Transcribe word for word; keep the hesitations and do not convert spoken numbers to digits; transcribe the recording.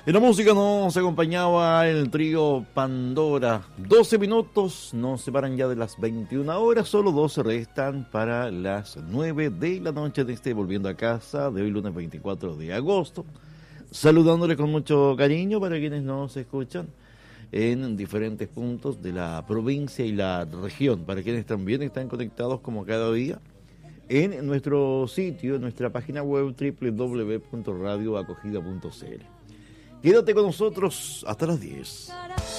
En la música nos acompañaba el trío Pandora. doce minutos nos separan ya de las veintiuna horas, solo doce restan para las nueve de la noche de este Volviendo a Casa de hoy lunes veinticuatro de agosto. Saludándoles con mucho cariño para quienes nos escuchan en diferentes puntos de la provincia y la región, para quienes también están conectados como cada día en nuestro sitio, en nuestra página web doble u doble u doble u punto radio acogida punto c l. Quédate con nosotros hasta las diez.